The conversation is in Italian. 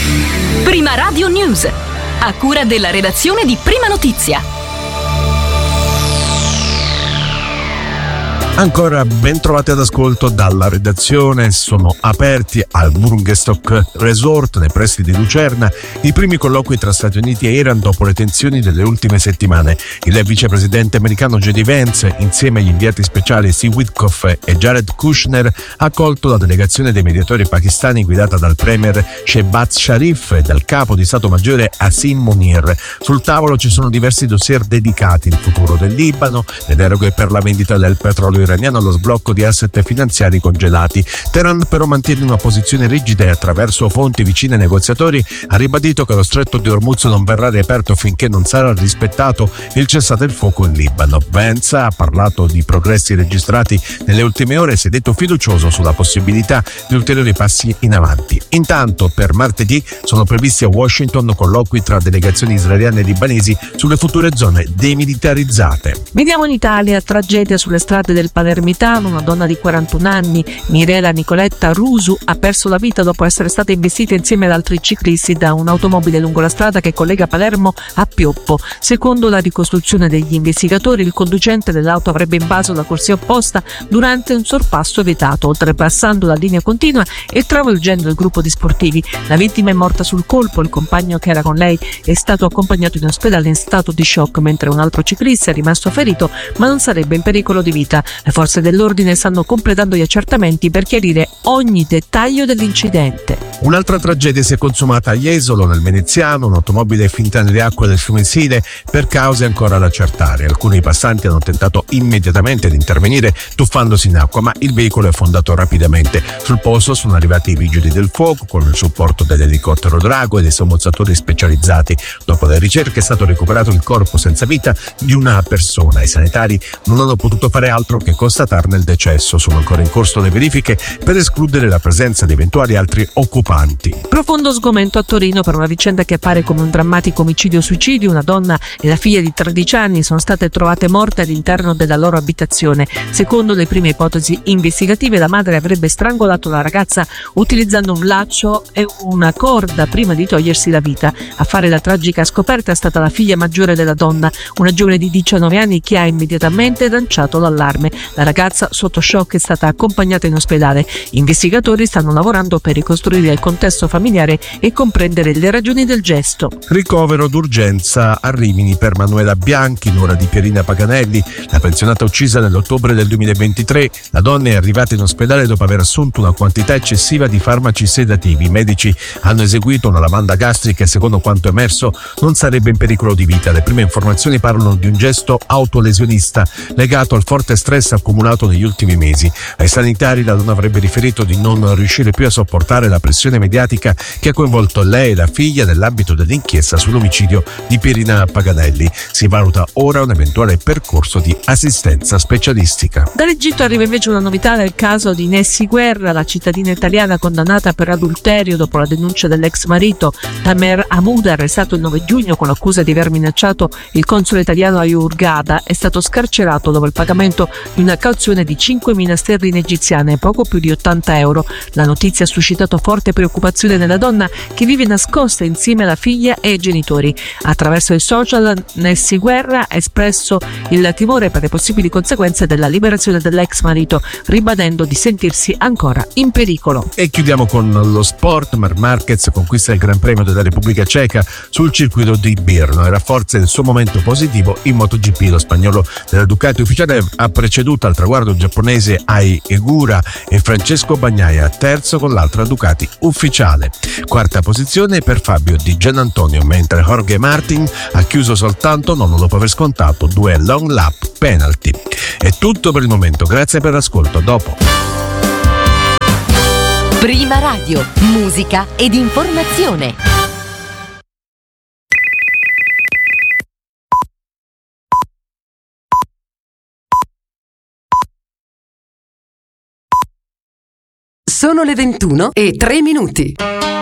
Prima Radio News, a cura della redazione di Prima Notizia. Ancora ben trovati ad ascolto dalla redazione. Sono aperti al Burgenstock Resort nei pressi di Lucerna i primi colloqui tra Stati Uniti e Iran dopo le tensioni delle ultime settimane. Il vicepresidente americano J.D. Vance, insieme agli inviati speciali Steve Witkoff e Jared Kushner, ha accolto la delegazione dei mediatori pakistani guidata dal premier Shehbaz Sharif e dal capo di Stato Maggiore Asim Munir. Sul tavolo ci sono diversi dossier dedicati: il futuro del Libano, le deroghe per la vendita del petrolio iraniano, lo sblocco di asset finanziari congelati. Teheran però mantiene una posizione rigida e attraverso fonti vicine ai negoziatori ha ribadito che lo stretto di Hormuz non verrà riaperto finché non sarà rispettato il cessate il fuoco in Libano. Vance ha parlato di progressi registrati nelle ultime ore e si è detto fiducioso sulla possibilità di ulteriori passi in avanti. Intanto per martedì sono previsti a Washington colloqui tra delegazioni israeliane e libanesi sulle future zone demilitarizzate. Veniamo in Italia, tragedia sulle strade del Palermitano. Una donna di 41 anni, Mirela Nicoletta Rusu, ha perso la vita dopo essere stata investita insieme ad altri ciclisti da un'automobile lungo la strada che collega Palermo a Pioppo. Secondo la ricostruzione degli investigatori, il conducente dell'auto avrebbe invaso la corsia opposta durante un sorpasso vietato, oltrepassando la linea continua e travolgendo il gruppo di sportivi. La vittima è morta sul colpo, il compagno che era con lei è stato accompagnato in ospedale in stato di shock, mentre un altro ciclista è rimasto ferito ma non sarebbe in pericolo di vita. Le forze dell'ordine stanno completando gli accertamenti per chiarire ogni dettaglio dell'incidente. Un'altra tragedia si è consumata a Jesolo, nel Veneziano. Un'automobile è finita nelle acque del fiume Sile per cause ancora da accertare. Alcuni passanti hanno tentato immediatamente di intervenire tuffandosi in acqua, ma il veicolo è affondato rapidamente. Sul posto sono arrivati i vigili del fuoco con il supporto dell'elicottero Drago e dei sommozzatori specializzati. Dopo le ricerche è stato recuperato il corpo senza vita di una persona. I sanitari non hanno potuto fare altro che constatarne il decesso. Sono ancora in corso le verifiche per escludere la presenza di eventuali altri occupanti. Profondo sgomento a Torino per una vicenda che appare come un drammatico omicidio-suicidio. Una donna e la figlia di 13 anni sono state trovate morte all'interno della loro abitazione. Secondo le prime ipotesi investigative, la madre avrebbe strangolato la ragazza utilizzando un laccio e una corda prima di togliersi la vita. A fare la tragica scoperta è stata la figlia maggiore della donna, una giovane di 19 anni che ha immediatamente lanciato l'allarme. La ragazza sotto shock è stata accompagnata in ospedale. Gli investigatori stanno lavorando per ricostruire il contesto familiare e comprendere le ragioni del gesto. Ricovero d'urgenza a Rimini per Manuela Bianchi, nuora di Pierina Paganelli, la pensionata uccisa nell'ottobre del 2023. La donna è arrivata in ospedale dopo aver assunto una quantità eccessiva di farmaci sedativi. I medici hanno eseguito una lavanda gastrica e, secondo quanto emerso, non sarebbe in pericolo di vita. Le prime informazioni parlano di un gesto autolesionista legato al forte stress accumulato negli ultimi mesi. Ai sanitari la donna avrebbe riferito di non riuscire più a sopportare la pressione mediatica che ha coinvolto lei e la figlia nell'ambito dell'inchiesta sull'omicidio di Pierina Paganelli. Si valuta ora un eventuale percorso di assistenza specialistica. Dall'Egitto arriva invece una novità nel caso di Nessi Guerra, la cittadina italiana condannata per adulterio dopo la denuncia dell'ex marito Tamer Hamoud, arrestato il 9 giugno con l'accusa di aver minacciato il console italiano a Hurghada, è stato scarcerato dopo il pagamento di una cauzione di 5.000 sterline egiziane, poco più di 80 euro. La notizia ha suscitato forte preoccupazione nella donna, che vive nascosta insieme alla figlia e ai genitori. Attraverso i social, Nessi Guerra ha espresso il timore per le possibili conseguenze della liberazione dell'ex marito, ribadendo di sentirsi ancora in pericolo. E chiudiamo con lo sport. Marc Marquez conquista il Gran Premio della Repubblica Ceca sul circuito di Brno e rafforza il suo momento positivo in MotoGP. Lo spagnolo della Ducati ufficiale ha preceduto al traguardo il giapponese Ai Egura e Francesco Bagnaia, terzo con l'altra Ducati ufficiale. Quarta posizione per Fabio Di Giannantonio, mentre Jorge Martin ha chiuso soltanto nono dopo aver scontato 2 long lap penalty. È tutto per il momento, grazie per l'ascolto, dopo. Prima Radio, musica ed informazione. Sono le 21:03.